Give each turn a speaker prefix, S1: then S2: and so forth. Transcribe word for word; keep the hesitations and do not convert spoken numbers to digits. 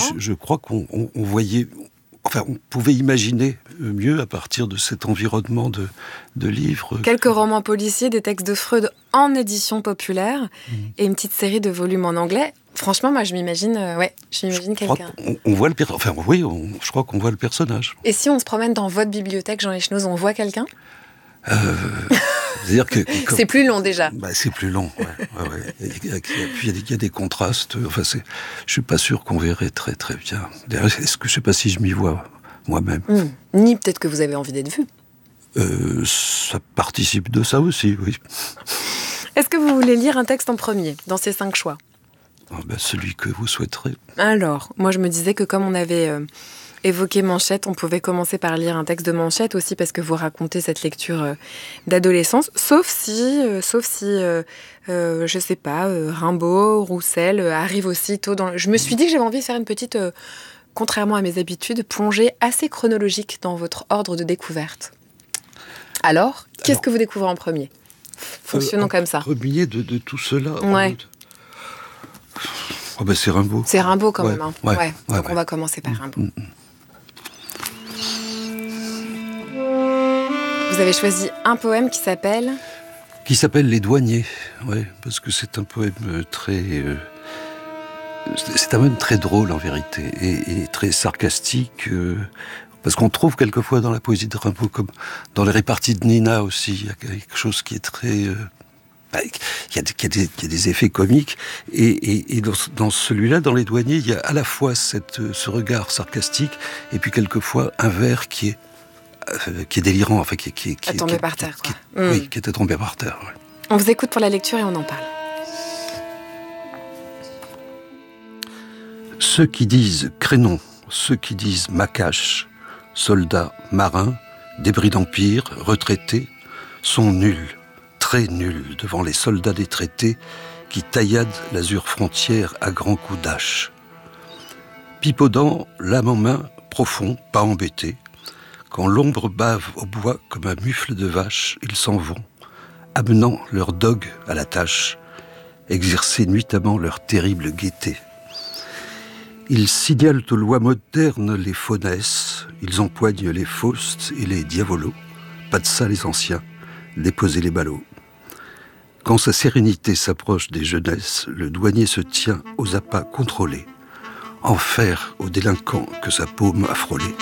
S1: je, je crois qu'on on, on voyait... Enfin, on pouvait imaginer mieux à partir de cet environnement de, de livres.
S2: Quelques romans policiers, des textes de Freud en édition populaire mmh. et une petite série de volumes en anglais. Franchement, moi, je m'imagine, euh, ouais, je m'imagine je quelqu'un.
S1: On, on voit le per... Enfin, oui, on, je crois qu'on voit le personnage.
S2: Et si on se promène dans votre bibliothèque, Jean Echenoz, on voit quelqu'un
S1: euh, c'est-à-dire que comme...
S2: c'est plus long déjà.
S1: Bah, c'est plus long. Ouais, ouais, ouais. Et puis il y, y a des contrastes. Enfin, c'est... je suis pas sûr qu'on verrait très très bien. D'ailleurs, est-ce que je sais pas si je m'y vois moi-même.
S2: Mmh. Ni peut-être que vous avez envie d'être vu.
S1: Euh, ça participe de ça aussi, oui.
S2: Est-ce que vous voulez lire un texte en premier dans ces cinq choix?
S1: Oh, ben, celui que vous souhaiterez.
S2: Alors, moi je me disais que comme on avait euh, évoqué Manchette, on pouvait commencer par lire un texte de Manchette aussi parce que vous racontez cette lecture euh, d'adolescence, sauf si, euh, sauf si, euh, euh, je sais pas, euh, Rimbaud, Roussel euh, arrivent aussi tôt dans. Le... Je me suis dit que j'avais envie de faire une petite, euh, contrairement à mes habitudes, plongée assez chronologique dans votre ordre de découverte. Alors, qu'est-ce Alors, que vous découvrez en premier? Fonctionnons euh, comme ça.
S1: En premier de, de tout cela.
S2: Ouais.
S1: Oh ben c'est Rimbaud.
S2: C'est Rimbaud quand
S1: ouais,
S2: même. Hein.
S1: Ouais,
S2: ouais.
S1: Ouais,
S2: Donc
S1: ouais.
S2: on va commencer par Rimbaud. Mm, mm. Vous avez choisi un poème qui s'appelle
S1: Qui s'appelle Les Douaniers. Ouais, parce que c'est un poème très... Euh, c'est un poème très drôle en vérité, et, et très sarcastique. Euh, parce qu'on trouve quelquefois dans la poésie de Rimbaud, comme dans les réparties de Nina aussi, il y a quelque chose qui est très... Euh, Il y, a des, il, y a des, il y a des effets comiques, et, et, et dans, dans celui-là, dans Les Douaniers, il y a à la fois cette, ce regard sarcastique, et puis quelquefois un vers qui est, euh, qui est délirant, enfin qui, qui, qui,
S2: à tomber
S1: qui,
S2: par terre,
S1: qui,
S2: quoi.
S1: Qui,
S2: mmh.
S1: Oui, qui était tombé par terre. Ouais.
S2: On vous écoute pour la lecture et on en parle.
S1: Ceux qui disent crénon, ceux qui disent macache, soldats, marins, débris d'empire, retraités, sont nuls. Très nul devant les soldats des traités qui tailladent l'azur frontière à grands coups d'hache. Pipaudant, l'âme en main, profond, pas embêté, quand l'ombre bave au bois comme un mufle de vache, ils s'en vont, amenant leurs dogues à la tâche, exercer nuitamment leur terrible gaieté. Ils signalent aux lois modernes les faunesses, ils empoignent les faustes et les diabolos, pas de ça les anciens, déposer les ballots. Quand sa sérénité s'approche des jeunesses, le douanier se tient aux appâts contrôlés, enfer aux délinquants que sa paume a frôlés.